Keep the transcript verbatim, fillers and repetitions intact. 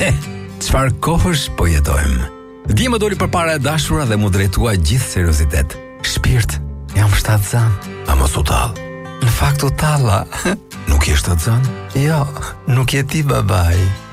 çfarë kohësh po jetojmë. Dje më doli përpara e dashura dhe mu drejtua gjithë seriozitet. Shpirt, jam shtatë zan. A mos u tall. Në fakt u talla. Nuk je shtatë zan? Jo, nuk je ti babai.